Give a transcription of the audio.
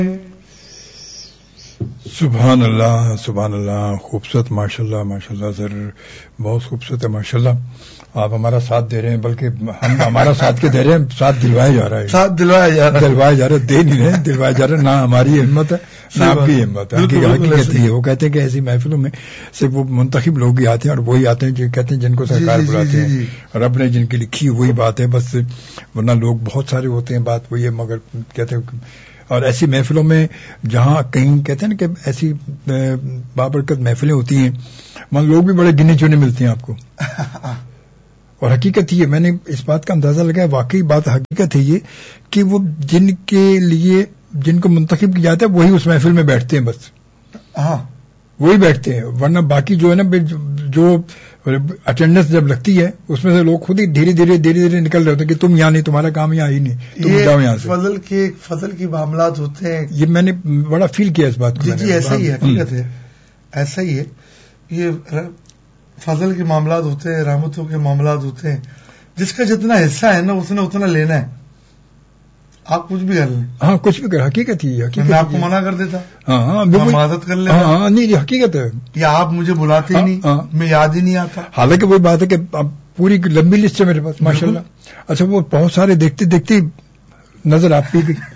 سبحان اللہ، خوبصورت، ماشاءاللہ ماشاءاللہ سر، بہت خوبصورت ہے ماشاءاللہ. آپ ہمارا ساتھ دے رہے ہیں، بلکہ ہم ہمارا ساتھ کے دے رہے ہیں، ساتھ دلوایا جا رہا ہے، دے نہیں رہے، دلوایا جا رہا ہے. نہ ہماری ہمت ہے نہ آپ کی ہمت ہے، حقیقت ہے. وہ کہتے ہیں کہ ایسی محفلوں میں صرف وہ منتخب لوگ ہی آتے ہیں، اور وہی آتے ہیں جو کہتے ہیں جن کو سرکار بلاتے ہیں، رب نے جن کی لکھی وہی بات ہے بس، ورنہ لوگ بہت سارے ہوتے ہیں. بات وہی ہے، مگر کہتے ہیں. اور ایسی محفلوں میں جہاں کہیں کہتے ہیں نا کہ ایسی بابرکت محفلیں ہوتی ہیں، وہاں لوگ بھی بڑے گنے چنے ملتے ہیں آپ کو. اور حقیقت یہ، میں نے اس بات کا اندازہ لگایا، واقعی بات حقیقت ہے یہ کہ وہ جن کے لیے جن کو منتخب کیا جاتا ہے وہی اس محفل میں بیٹھتے ہیں، بس وہی بیٹھتے ہیں. ورنہ باقی جو ہے نا، جو اٹینڈنس جب لگتی ہے اس میں سے لوگ خود ہی دھیرے دھیرے نکل رہے ہوتے ہیں کہ تم یہاں نہیں، تمہارا کام یہاں ہی نہیں، تم جاؤ یہاں سے. فضل کے معاملات ہوتے ہیں، یہ میں نے بڑا فیل کیا اس بات کو. جی ایسا ہی ہے، حقیقت ہے، ایسا ہی ہے. یہ فضل کے معاملات ہوتے ہیں، رحمتوں کے معاملات ہوتے ہیں. جس کا جتنا حصہ ہے نا اس نے اتنا لینا ہے. آپ کچھ بھی کر لیں. ہاں کچھ بھی کر، حقیقت ہی ہے. میں آپ کو منع کر دیتا، ہاں معذرت کر لیتا. ہاں نہیں حقیقت ہے. یا آپ مجھے بلاتے ہی نہیں، میں یاد ہی نہیں آتا. حالانکہ وہی بات ہے کہ اب پوری لمبی لسٹ ہے میرے پاس ماشاءاللہ. اچھا وہ بہت سارے دیکھتے نظر آپ کی